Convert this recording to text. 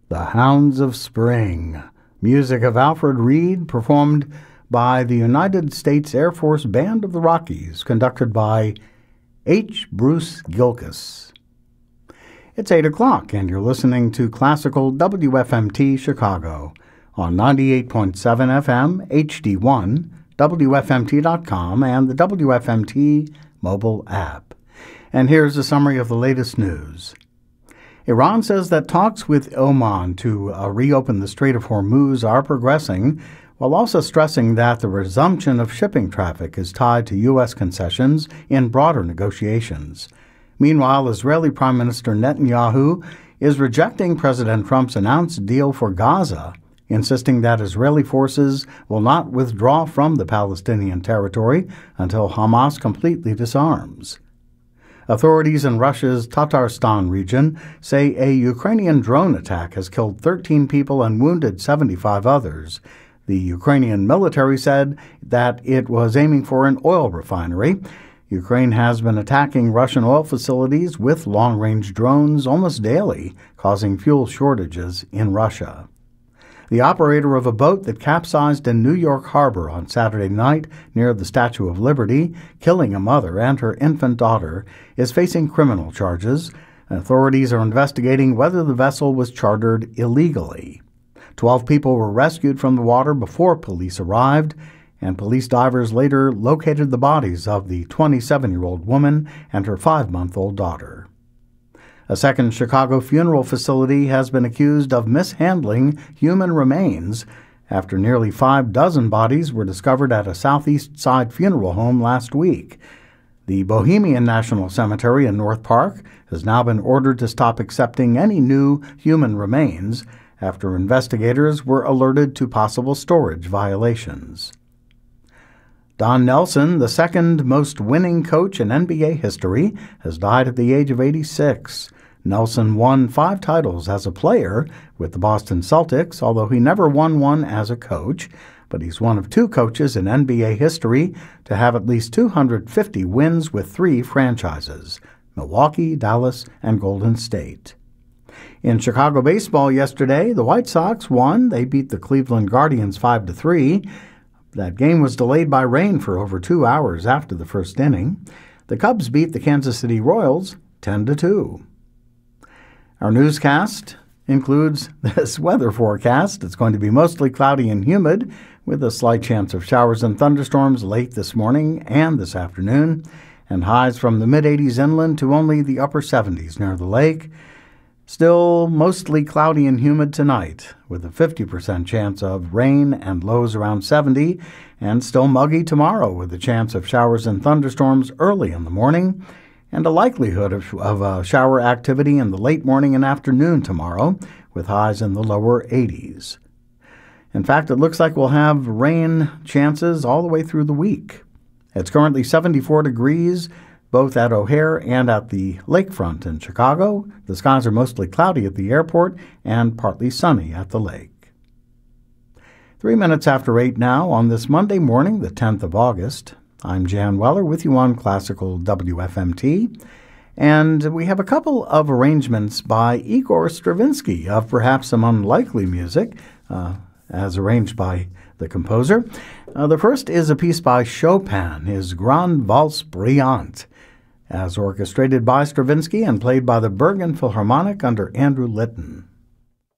The Hounds of Spring, music of Alfred Reed, performed by the United States Air Force Band of the Rockies, conducted by H. Bruce Gilkes. It's 8 o'clock, and you're listening to Classical WFMT Chicago on 98.7 FM, HD1, WFMT.com, and the WFMT mobile app. And here's a summary of the latest news. Iran says that talks with Oman to reopen the Strait of Hormuz are progressing, while also stressing that the resumption of shipping traffic is tied to U.S. concessions in broader negotiations. Meanwhile, Israeli Prime Minister Netanyahu is rejecting President Trump's announced deal for Gaza, insisting that Israeli forces will not withdraw from the Palestinian territory until Hamas completely disarms. Authorities in Russia's Tatarstan region say a Ukrainian drone attack has killed 13 people and wounded 75 others. The Ukrainian military said that it was aiming for an oil refinery. Ukraine has been attacking Russian oil facilities with long-range drones almost daily, causing fuel shortages in Russia. The operator of a boat that capsized in New York Harbor on Saturday night near the Statue of Liberty, killing a mother and her infant daughter, is facing criminal charges. Authorities are investigating whether the vessel was chartered illegally. 12 people were rescued from the water before police arrived, and police divers later located the bodies of the 27-year-old woman and her 5-month-old daughter. A second Chicago funeral facility has been accused of mishandling human remains after nearly 6 bodies were discovered at a Southeast Side funeral home last week. The Bohemian National Cemetery in North Park has now been ordered to stop accepting any new human remains after investigators were alerted to possible storage violations. Don Nelson, the second most winning coach in NBA history, has died at the age of 86. Nelson won 5 titles as a player with the Boston Celtics, although he never won one as a coach, but he's one of 2 coaches in NBA history to have at least 250 wins with 3 franchises: Milwaukee, Dallas, and Golden State. In Chicago baseball yesterday, the White Sox won. They beat the Cleveland Guardians 5-3. That game was delayed by rain for over 2 hours after the first inning. The Cubs beat the Kansas City Royals 10-2. Our newscast includes this weather forecast. It's going to be mostly cloudy and humid, with a slight chance of showers and thunderstorms late this morning and this afternoon, and highs from the mid-80s inland to only the upper 70s near the lake. Still mostly cloudy and humid tonight, with a 50% chance of rain and lows around 70, and still muggy tomorrow with a chance of showers and thunderstorms early in the morning, and a likelihood of shower activity in the late morning and afternoon tomorrow, with highs in the lower 80s. In fact, it looks like we'll have rain chances all the way through the week. It's currently 74 degrees, both at O'Hare and at the lakefront in Chicago. The skies are mostly cloudy at the airport and partly sunny at the lake. 3 minutes after 8 now on this Monday morning, the 10th of August. I'm Jan Weller with you on Classical WFMT. And we have a couple of arrangements by Igor Stravinsky of perhaps some unlikely music, as arranged by the composer. The first is a piece by Chopin, his Grande Valse Brillante, as orchestrated by Stravinsky and played by the Bergen Philharmonic under Andrew Litton.